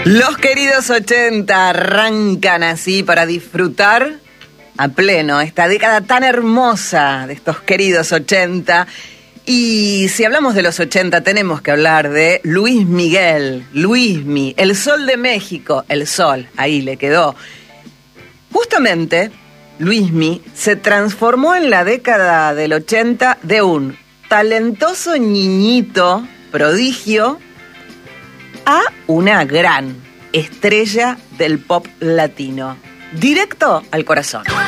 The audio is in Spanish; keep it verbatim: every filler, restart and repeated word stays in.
Los queridos ochenta arrancan así para disfrutar a pleno esta década tan hermosa de estos queridos ochenta. Y si hablamos de los ochenta tenemos que hablar de Luis Miguel, Luismi, el sol de México, el sol, ahí le quedó. Justamente, Luismi se transformó en la década del ochenta de un talentoso niñito prodigio a una gran estrella del pop latino, directo al corazón.